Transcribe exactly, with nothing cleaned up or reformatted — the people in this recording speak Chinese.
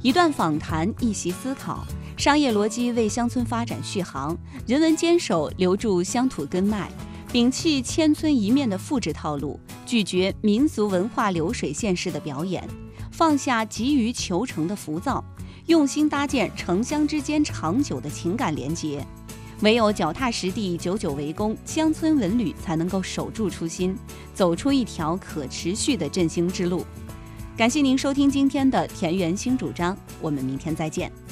一段访谈，一席思考，商业逻辑为乡村发展续航，人文坚守留住乡土根脉，摒弃千村一面的复制套路，拒绝民俗文化流水线式的表演，放下急于求成的浮躁，用心搭建城乡之间长久的情感连结。唯有脚踏实地、久久为功，乡村文旅才能够守住初心，走出一条可持续的振兴之路。感谢您收听今天的田园新主张，我们明天再见。